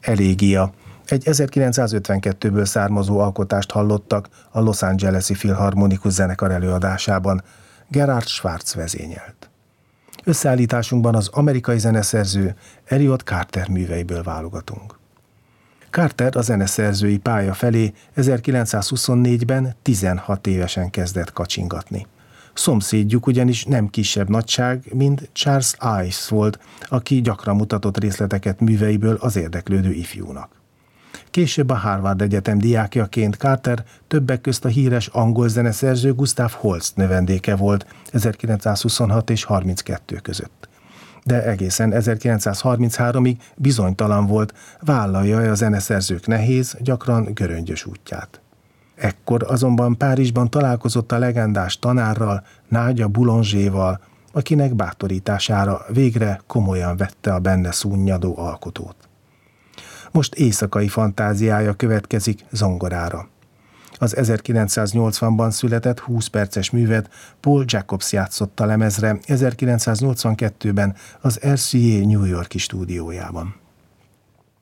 Elégia. Egy 1952-ből származó alkotást hallottak a Los Angeles-i Filharmonikus Zenekar előadásában. Gerhard Schwarz vezényelt. Összeállításunkban az amerikai zeneszerző Elliott Carter műveiből válogatunk. Carter a zeneszerzői pálya felé 1924-ben 16 évesen kezdett kacsingatni. Szomszédjuk ugyanis nem kisebb nagyság, mint Charles Ives volt, aki gyakran mutatott részleteket műveiből az érdeklődő ifjúnak. Később a Harvard Egyetem diákjaként Carter többek közt a híres angol zeneszerző Gustav Holst növendéke volt 1926 és 32 között. De egészen 1933-ig bizonytalan volt, vállalja-e a zeneszerzők nehéz, gyakran göröngyös útját. Ekkor azonban Párizsban találkozott a legendás tanárral, Nadia Boulanger-val, akinek bátorítására végre komolyan vette a benne szunnyadó alkotót. Most éjszakai fantáziája következik zongorára. Az 1980-ban született 20 perces művet Paul Jacobs játszotta lemezre 1982-ben az RCA New York-i stúdiójában.